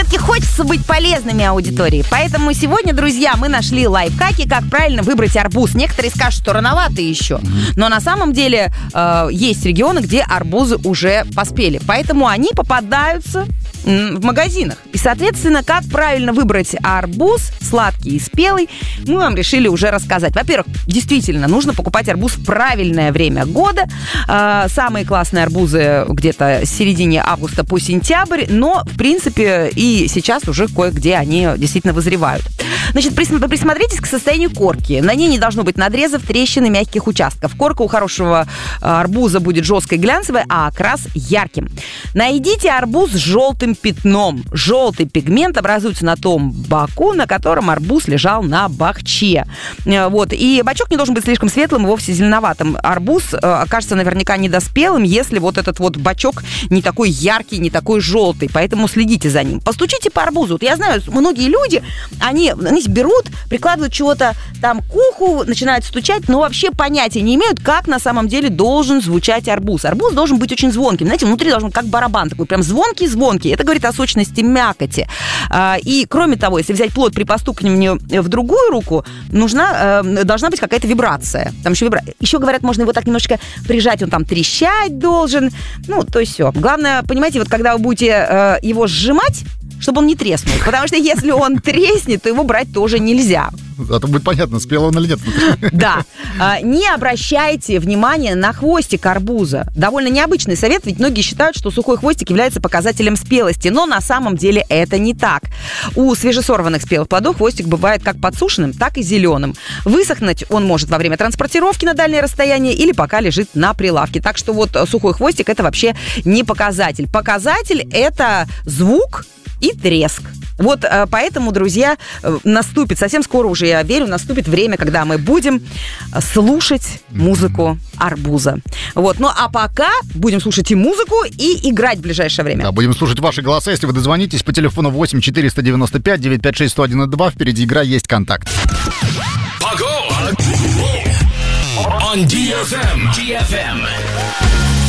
все-таки хочется быть полезными аудитории. Поэтому сегодня, друзья, мы нашли лайфхаки, как правильно выбрать арбуз. Некоторые скажут, что рановато еще. Но на самом деле есть регионы, где арбузы уже поспели. Поэтому они попадаются в магазинах. И, соответственно, как правильно выбрать арбуз, сладкий и спелый, мы вам решили уже рассказать. Во-первых, действительно, нужно покупать арбуз в правильное время года. Самые классные арбузы где-то с середины августа по сентябрь, но, в принципе, и сейчас уже кое-где они действительно вызревают. Значит, присмотритесь к состоянию корки. На ней не должно быть надрезов, трещин и мягких участков. Корка у хорошего арбуза будет жесткой, глянцевой, а окрас ярким. Найдите арбуз с желтым пятном. Желтый пигмент образуется на том боку, на котором арбуз лежал на бахче. Вот. И бочок не должен быть слишком светлым и вовсе зеленоватым. Арбуз окажется наверняка недоспелым, если вот этот вот бочок не такой яркий, не такой желтый. Поэтому следите за ним. Постучите по арбузу. Вот я знаю, многие люди, они берут, прикладывают чего-то там к уху, начинают стучать, но вообще понятия не имеют, как на самом деле должен звучать арбуз. Арбуз должен быть очень звонким. Знаете, внутри должен как барабан такой, прям звонкий-звонкий. Это говорит о сочности мякоти. И, кроме того, если взять плод при постукивании в другую руку, должна быть какая-то вибрация. Там еще говорят, можно его так немножечко прижать, он там трещать должен. Ну, то есть все. Главное, понимаете, вот когда вы будете его сжимать, чтобы он не треснул. Потому что если он треснет, то его брать тоже нельзя. А то будет понятно, спел он или нет. Да. Не обращайте внимания на хвостик арбуза. Довольно необычный совет, ведь многие считают, что сухой хвостик является показателем спелости. Но на самом деле это не так. У свежесорванных спелых плодов хвостик бывает как подсушенным, так и зеленым. Высохнуть он может во время транспортировки на дальнее расстояние или пока лежит на прилавке. Так что вот сухой хвостик — это вообще не показатель. Показатель — это звук и треск. Вот поэтому, друзья, наступит, совсем скоро уже, я верю, наступит время, когда мы будем слушать музыку арбуза. Вот. Ну, а пока будем слушать и музыку, и играть в ближайшее время. Да, будем слушать ваши голоса. Если вы дозвонитесь по телефону 8 495 956 101 2, впереди игра, есть контакт. On DFM.